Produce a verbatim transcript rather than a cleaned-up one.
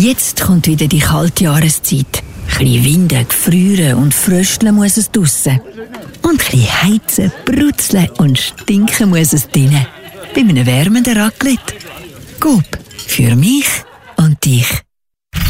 Jetzt kommt wieder die kalte Jahreszeit. Ein bisschen winden, gefrieren und frösteln muss es draussen. Und ein bisschen heizen, brutzeln und stinken muss es drinnen. Bei einem wärmenden Raclette. Coop, für mich und dich.